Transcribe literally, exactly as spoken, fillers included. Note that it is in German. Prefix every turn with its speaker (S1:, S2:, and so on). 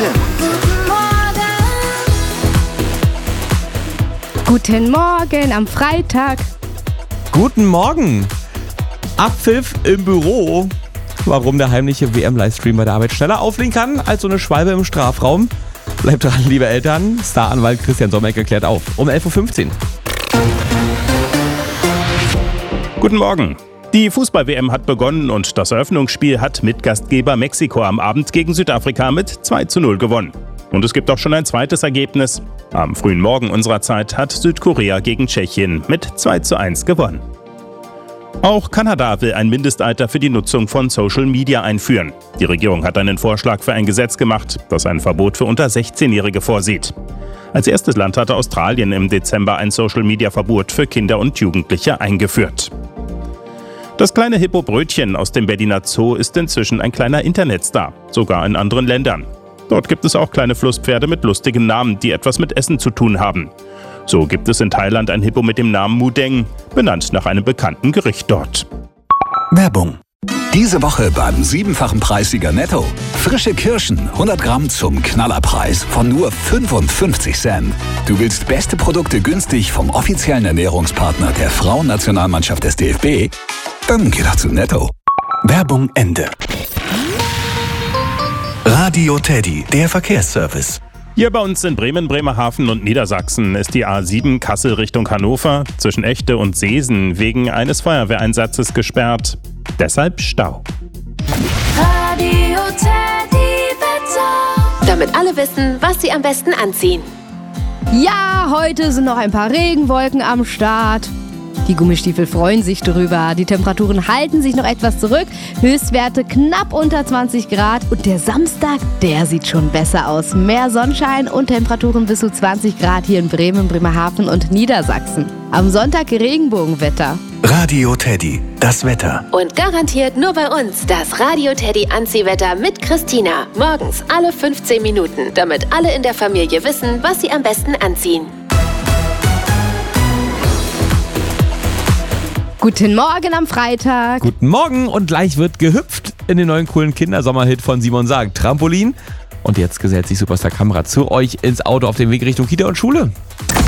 S1: Tim.
S2: Guten Morgen am Freitag.
S3: Guten Morgen. Abpfiff im Büro. Warum der heimliche W M-Livestream bei der Arbeit schneller auflegen kann als so eine Schwalbe im Strafraum? Bleibt dran, liebe Eltern. Staranwalt Christian Sommeck erklärt auf. Um elf Uhr fünfzehn.
S4: Guten Morgen. Die Fußball-W M hat begonnen und das Eröffnungsspiel hat Mitgastgeber Mexiko am Abend gegen Südafrika mit zwei zu null gewonnen. Und es gibt auch schon ein zweites Ergebnis. Am frühen Morgen unserer Zeit hat Südkorea gegen Tschechien mit zwei zu eins gewonnen. Auch Kanada will ein Mindestalter für die Nutzung von Social Media einführen. Die Regierung hat einen Vorschlag für ein Gesetz gemacht, das ein Verbot für unter sechzehnjährige vorsieht. Als erstes Land hatte Australien im Dezember ein Social Media Verbot für Kinder und Jugendliche eingeführt. Das kleine Hippobrötchen aus dem Berliner Zoo ist inzwischen ein kleiner Internetstar, sogar in anderen Ländern. Dort gibt es auch kleine Flusspferde mit lustigen Namen, die etwas mit Essen zu tun haben. So gibt es in Thailand ein Hippo mit dem Namen Mudeng, benannt nach einem bekannten Gericht dort.
S1: Werbung. Diese Woche beim siebenfachen Preissieger Netto. Frische Kirschen, hundert Gramm zum Knallerpreis von nur fünfundfünfzig Cent. Du willst beste Produkte günstig vom offiziellen Ernährungspartner der Frauennationalmannschaft des D F B? Dann geh doch zu Netto. Werbung Ende. Radio Teddy, der Verkehrsservice.
S4: Hier bei uns in Bremen, Bremerhaven und Niedersachsen ist die A sieben Kassel Richtung Hannover zwischen Echte und Seesen wegen eines Feuerwehreinsatzes gesperrt. Deshalb Stau.
S5: Radio Teddy Wetter. Damit alle wissen, was sie am besten anziehen.
S2: Ja, heute sind noch ein paar Regenwolken am Start. Die Gummistiefel freuen sich drüber. Die Temperaturen halten sich noch etwas zurück. Höchstwerte knapp unter zwanzig Grad. Und der Samstag, der sieht schon besser aus. Mehr Sonnenschein und Temperaturen bis zu zwanzig Grad hier in Bremen, Bremerhaven und Niedersachsen. Am Sonntag Regenbogenwetter.
S1: Radio Teddy, das Wetter.
S5: Und garantiert nur bei uns das Radio Teddy Anziehwetter mit Christina. Morgens alle fünfzehn Minuten, damit alle in der Familie wissen, was sie am besten anziehen.
S2: Guten Morgen am Freitag.
S3: Guten Morgen und gleich wird gehüpft in den neuen coolen Kindersommerhit von Simon Sarg, Trampolin. Und jetzt gesellt sich Superstar Kamera zu euch ins Auto auf dem Weg Richtung Kita und Schule.